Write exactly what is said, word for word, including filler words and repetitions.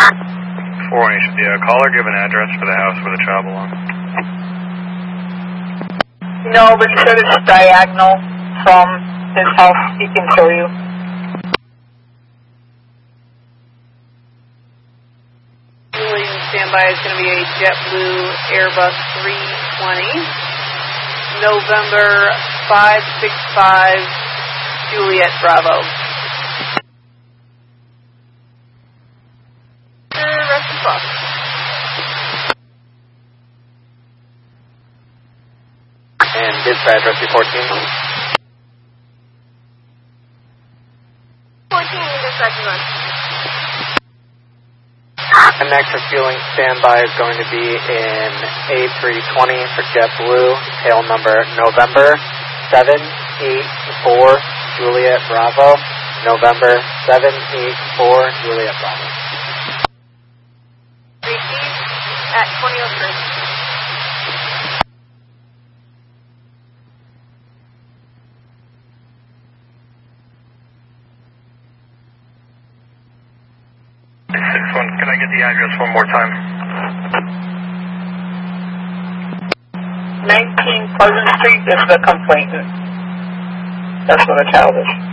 four one, should the uh, caller give an address for the house where the child belongs? No, but he said it's diagonal from his house. He can show you. Standby is going to be a JetBlue Airbus three twenty, November five six five, Juliet Bravo. Rest of bus. And dispatch rescue fourteen. fourteen, dispatch run. And next refueling standby is going to be in A three twenty for JetBlue, tail number November seven eight four Juliet Bravo, November seven eight four Juliet Bravo. Receive at twenty oh three. six one, can I get the address one more time? nineteen Pleasant Street is the complainant. That's where the child is.